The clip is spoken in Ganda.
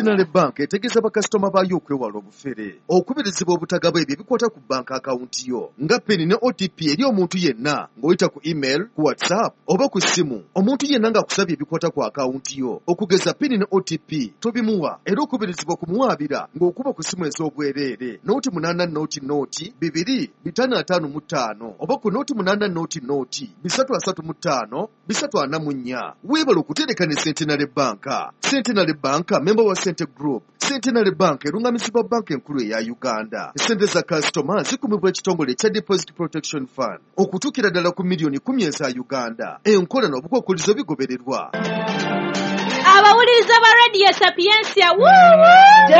Centenary Bank etegeeza bakasitoma baayo okwewala obufere okubirizibwa obutagaba ebyo ebikwata ku bank akawunti yo nga PIN ne OTP eri omuntu yenna ng'oyita ku email, ku WhatsApp oba ku ssimu. Omuntu yenna ng'akusabye ebikwata ku akawunti yo okugeza PIN ne OTP tobimuwa, era okubirizibwa kumuwaabira ng'okuba ku ssimu ez'obwereere nooti 8 nooti 2 555 oba ku nooti 8 nooti 335 344. Weebala okutereka ne Centenary Bank. Centenary Bank, member wa Cente Group. Centenary Bank erungamizibwa banka enkulu eya Uganda. Ssente za kasitoma zikumibwa ekitongole ekya Deposit Protection Fund okutuukira ddala ku miliyoni 10 eza Uganda. Enkola n'obukwakkulizo bigobererwa. Abawuliriza ba Radio Sapientia